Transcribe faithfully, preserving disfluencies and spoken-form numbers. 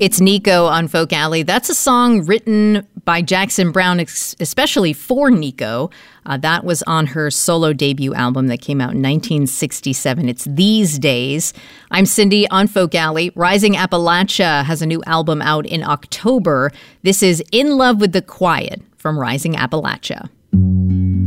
It's Nico on Folk Alley. That's a song written by Jackson Browne, ex- especially for Nico. Uh, that was on her solo debut album that came out in nineteen sixty-seven. It's These Days. I'm Cindy on Folk Alley. Rising Appalachia has a new album out in October. This is In Love with the Quiet from Rising Appalachia.